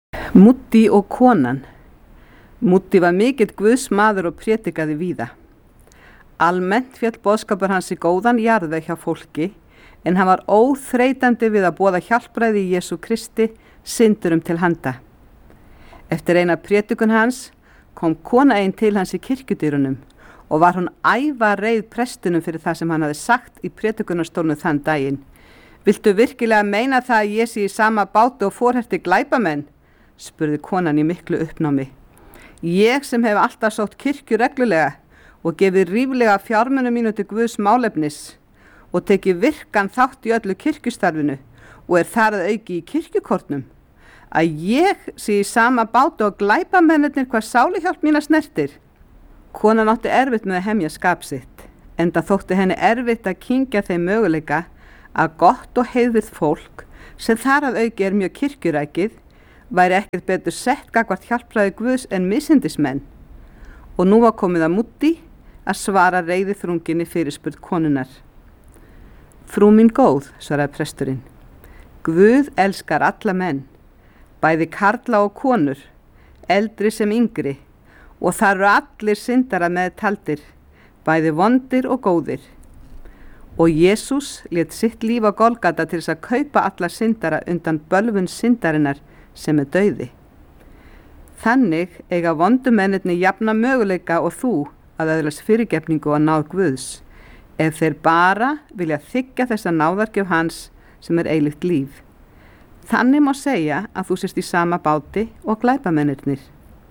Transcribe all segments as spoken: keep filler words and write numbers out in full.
Múddi og konan. Múddi var mikill guðsmaður og prétikaði víða. Almennt féll boðskapur hans í góðan jarðveg hjá fólki, en hann var óþreytandi við að boða hjálpræði í Jesú Kristi syndurum til handa. Eftir eina prétikun hans kom kona ein til hans í kirkjudyrunum og var hún æva reið prestinum fyrir það sem hann hafði sagt í prétikunarstólnum þann daginn. Viltu virkilega meina það að ég sé í sama báti og forherti glæpamenn? Spurði konan í miklu uppnámi. Ég sem hef alltaf sótt kirkju reglulega og gefið ríflega fjármunum mínu til Guðs málefnis og tekið virkan þátt í öllu kirkjustarfinu og er þar að auki í kirkjukortnum, að ég sé í sama báti og glæpamennirnir hvað sáluhjálp mína snertir. Konan átti erfitt með að hemja skap sitt, enda þótti henni erfitt að kyngja þeim möguleika að gott og heiðvirð fólk sem þar að auki er mjög kirkjurækið væri ekkert betur sett gagnvart hjálpræði Guðs en misindismenn. Og nú var komið að Múddi að svara reiði þrunginni fyrirspurn konunnar. Frú mín góð, svaraði presturinn, Guð elskar alla menn, bæði karla og konur, eldri sem yngri, og þar eru allir syndara með taldir, bæði vondir og góðir. Og Jesús lét sitt líf á Golgata til þess að kaupa alla syndara undan bölvun syndarinnar sem er dauði. Þannig eiga vondumennirni jafna möguleika og þú að öðlast fyrirgefningu og náð Guðs, ef þeir bara vilja þiggja þessa náðargjöf hans sem er eilíft líf. Þannig má segja að þú sést í sama báti og glæpamennirnir.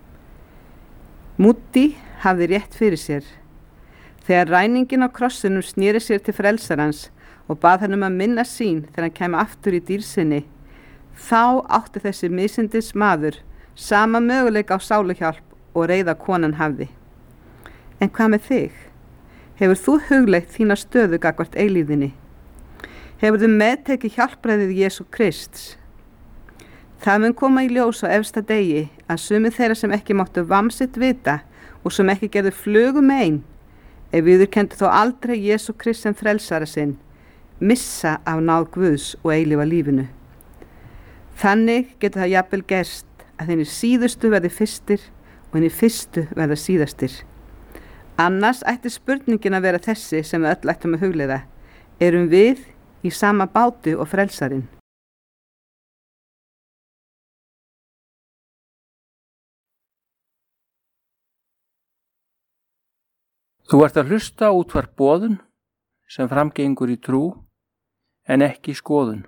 Múddi hafði rétt fyrir sér. Þegar ræningin á krossinum snýri sér til frelsarans og bað hann um að minna sín þegar hann kæmi aftur í dýrsinni, þá átti þessi misindis maður sama möguleika á sáluhjálp og reiða konan hafði. En hvað með þig? Hefur þú hugleitt þína stöðu gagnvart eilíðinni? Hefur þú meðtekið hjálpræðið Jesú Krists? Það mun koma í ljós á efsta degi að sumir þeirra sem ekki máttu vamsitt vita og sem ekki gerðu flugum ein, ef viðurkenndu þó aldrei Jesú Krist sem frelsara sinn, missa af náð Guðs og eilífa lífinu. Þannig getur það jafnvel gerst að þinni síðustu verði fyrstir og þinni fyrstu verða síðastir. Annars ætti spurningin að vera þessi sem við öll ættum að hugleiða. Erum við í sama báti og frelsarinn? Þú ert að hlusta á útvarp boðun sem framgengur í trú en ekki í skoðun.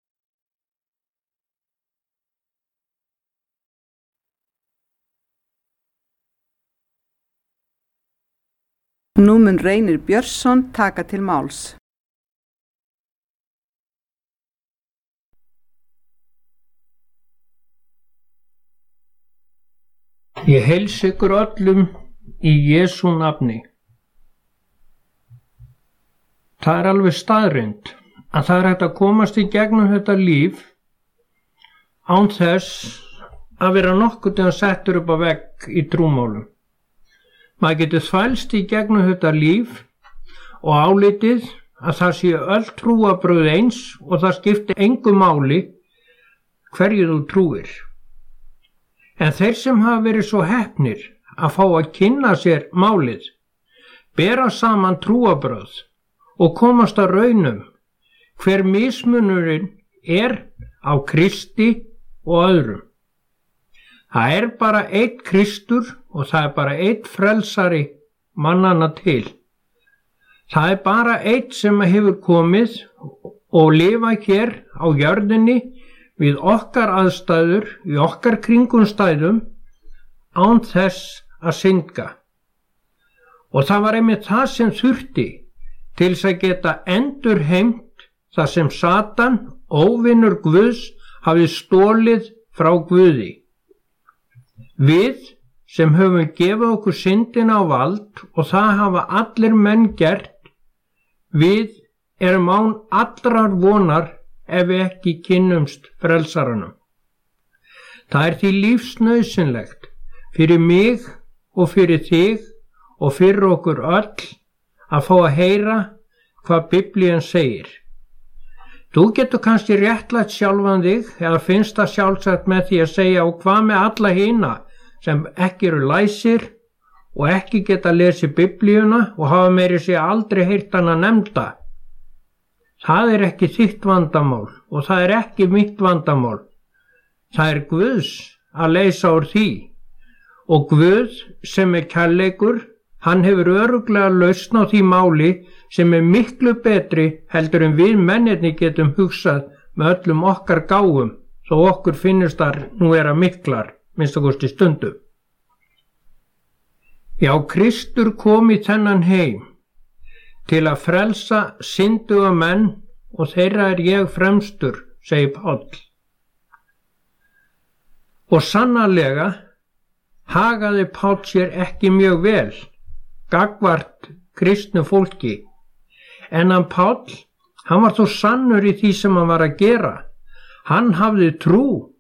Nú mun Reynir Björnsson taka til máls. Ég heilsa ykkur öllum í Jesú nafni. Það er alveg staðreynd að það er hægt að komast í gegnum þetta líf án þess að vera nokkuð þegar settur upp á vegg í trúmálum. Maður getur þvælst í gegnum þetta líf og álitið að það sé öll trúarbrögð eins og það skiptir engu máli hverju þú trúir. En þeir sem hafa verið svo heppnir að fá að kynna sér málið, bera saman trúarbrögð og komast að raunum hver mismunurinn er á Kristi og öðrum. Það er bara einn Kristur og það er bara einn frelsari mannanna til. Það er bara einn sem hefur komið og lifað hér á jörðinni við okkar aðstæður, í okkar kringumstæðum, án þess að synda. Og það var einmitt það sem þurfti til þess að geta endurheimt það sem Satan, óvinur Guðs, hafði stólið frá Guði. Við sem höfum gefið okkur syndina á vald og það hafa allir menn gert, við erum án allrar vonar ef við ekki kynnumst frelsaranum. Það er því lífsnauðsynlegt fyrir mig og fyrir þig og fyrir okkur öll að fá að heyra hvað Biblían segir. Þú getur kannski réttlætt sjálfan þig eða finnst það sjálfsagt með því að segja og hvað með alla hina sem ekki eru læsir og ekki geta lesið Biblíuna og hafa meiri sig aldrei heyrt hana nefnda. Það er ekki þitt vandamál og það er ekki mitt vandamál. Það er Guðs að leysa úr því og Guð sem er kærleikur, hann hefur örugglega lausn á því máli sem er miklu betri heldur en við mennirni getum hugsað með öllum okkar gáum þó okkur finnst þar nú vera miklar, minnst að kosti stundum. Já, Kristur kom í þennan heim til að frelsa synduga menn og þeirra er ég fremstur, segir Páll. Og sannarlega hagaði Páll sér ekki mjög vel gagnvart kristnu fólki, en hann Páll, hann var þó sannur í því sem hann var að gera. Hann hafði trú